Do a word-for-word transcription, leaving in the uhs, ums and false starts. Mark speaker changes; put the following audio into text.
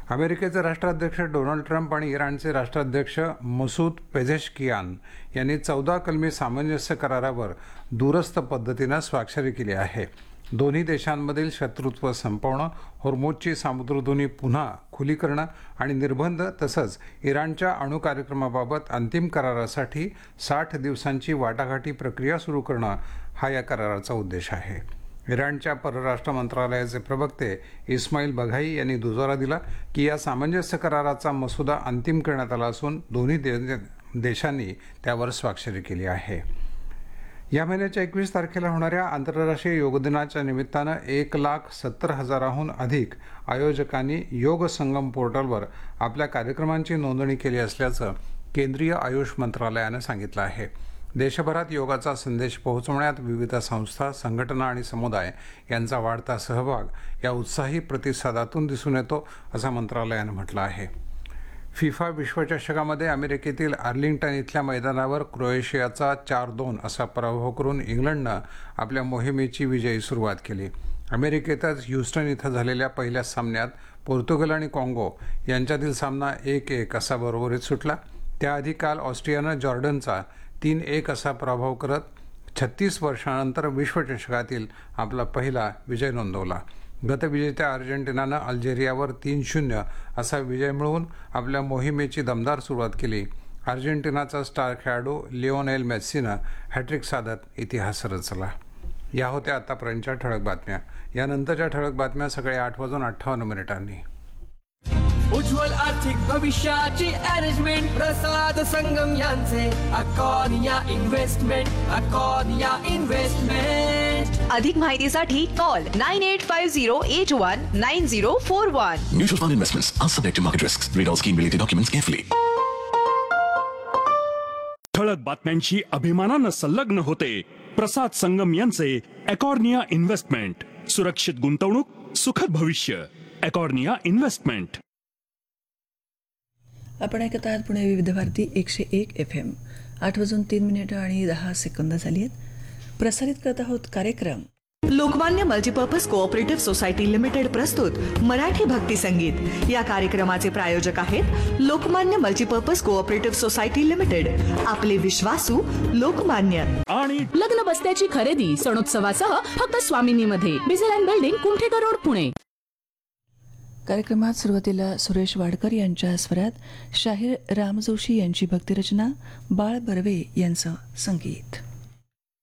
Speaker 1: अमेरिकेचे राष्ट्राध्यक्ष Donald Trump आणि इराणचे राष्ट्राध्यक्ष मसूद पेझेशकियान यांनी चौदा कलमी सामंजस्य करारावर दूरस्थ पद्धतीनं स्वाक्षरी केली आहे. दोन्ही देशांमधील शत्रुत्व संपवणं, होर्मुझची सामुद्रधुनी पुन्हा खुली करणं आणि निर्बंध तसंच इराणच्या अणु कार्यक्रमाबाबत अंतिम करारासाठी साठ दिवसांची वाटाघाटी प्रक्रिया सुरू करणं हा या कराराचा उद्देश आहे. इराणच्या परराष्ट्र मंत्रालयाचे प्रवक्ते इस्माईल बघाई यांनी दुजोरा दिला की या सामंजस्य कराराचा मसुदा अंतिम करण्यात आला असून दोन्ही दे देशांनी त्यावर स्वाक्षरी केली आहे. या महिन्याच्या एकवीस तारखेला होणाऱ्या आंतरराष्ट्रीय योग दिनाच्या निमित्तानं एक लाख सत्तर हजाराहून अधिक आयोजकांनी योग संगम पोर्टलवर आपल्या कार्यक्रमांची नोंदणी केली असल्याचं केंद्रीय आयुष मंत्रालयानं सांगितलं आहे. देशभरात योगाचा संदेश पोहोचवण्यात विविध संस्था, संघटना आणि समुदाय यांचा वाढता सहभाग या उत्साही प्रतिसादातून दिसून येतो असं मंत्रालयानं म्हटलं आहे. फिफा विश्वचषकामध्ये अमेरिकेतील आर्लिंग्टन इथल्या मैदानावर क्रोएशियाचा चार दोन असा पराभव करून इंग्लंडनं आपल्या मोहिमेची विजयी सुरुवात केली. अमेरिकेतच ह्यूस्टन इथं झालेल्या पहिल्या सामन्यात पोर्तुगल आणि काँगो यांच्यातील सामना एक एक असा बरोबरीत सुटला. त्याआधी काल ऑस्ट्रियानं जॉर्डनचा तीन एक असा पराभव करत छत्तीस वर्षांनंतर विश्वचषकातील आपला पहिला विजय नोंदवला. गतविजेत्या अर्जेंटिनानं अल्जेरियावर तीन शून्य असा विजय मिळवून आपल्या मोहिमेची दमदार सुरुवात केली. अर्जेंटिनाचा स्टार खेळाडू लिओनेल मेस्सीनं हॅट्रिक साधत इतिहास रचला. या होत्या आतापर्यंतच्या ठळक बातम्या. यानंतरच्या ठळक बातम्या सकाळी आठ वाजून अठ्ठावन्न मिनिटांनी.
Speaker 2: उज्ज्वल आर्थिक भविष्याची अरेंजमेंट प्रसाद संगम यांचे अकॉर्निया इन्व्हेस्टमेंट अकॉर्निया इन्व्हेस्टमेंट.
Speaker 3: अधिक माहितीसाठी call nine eight five zero eight one nine zero four one.
Speaker 4: Mutual fund investments are subject to market risks. Read all scheme related documents carefully.
Speaker 5: ठळक बातम्यांची अभिमानानं संलग्न होते प्रसाद संगम यांचे अकॉर्निया इन्व्हेस्टमेंट. सुरक्षित गुंतवणूक सुखद भविष्य. अकॉर्निया इन्व्हेस्टमेंट.
Speaker 6: आपण ऐकत आहात पुणे विविध भारती एकशे एक एफ एम. आठ वाजून तीन मिनिटं आणि दहा सेकंद झाली आहेत. प्रसारित करत आहोत कार्यक्रम
Speaker 3: Lokmanya multipurpose cooperative society limited प्रस्तुत मराठी भक्ती संगीत. या कार्यक्रमाचे प्रायोजक आहेत Lokmanya multipurpose cooperative society limited. आपले विश्वासू लोकमान्य.
Speaker 5: आणि
Speaker 7: लग्न बस्त्याची खरेदी सणोत्सवासह फक्त स्वामिनीमध्ये. बिझेलाइन बिल्डिंग, कुमठेकर रोड, पुणे.
Speaker 6: कार्यक्रमात सुरुवातीला सुरेश वाडकर यांच्या स्वरात शाहीर रामजोशी यांची भक्तिरचना, बाळ बर्वे यांचं संगीत.